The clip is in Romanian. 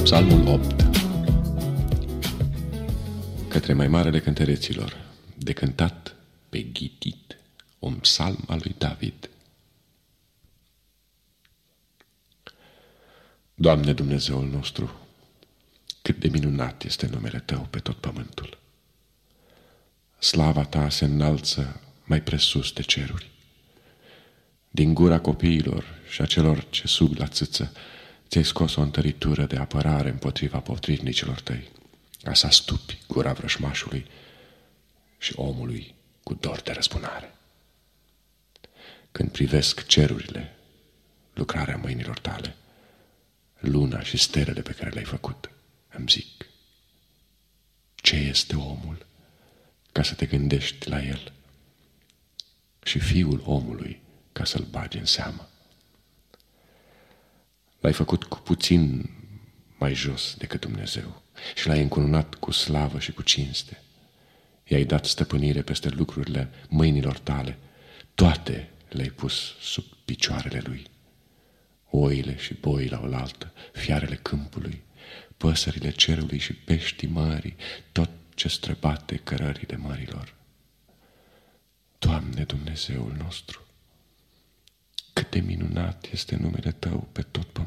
Psalmul 8. Către mai marele cântăreților, de cântat pe ghitit, un psalm al lui David. Doamne Dumnezeul nostru, cât de minunat este numele Tău pe tot pământul. Slava Ta se înalță mai presus de ceruri. Din gura copiilor și a celor ce sug la țâță, Ți-ai scos o întăritură de apărare împotriva potrivnicilor Tăi, ca să astupi gura vrășmașului și omului cu dor de răzbunare. Când privesc cerurile, lucrarea mâinilor Tale, luna și stelele pe care le-ai făcut, îmi zic: ce este omul ca să te gândești la el, și fiul omului ca să-l bagi în seamă? L-ai făcut cu puțin mai jos decât Dumnezeu și l-ai încununat cu slavă și cu cinste. I-ai dat stăpânire peste lucrurile mâinilor Tale, toate le-ai pus sub picioarele Lui. Oile și boii la oaltă, fiarele câmpului, păsările cerului și peștii mării, tot ce străbate cărările mărilor. Doamne Dumnezeul nostru, cât de minunat este numele Tău pe tot pământul.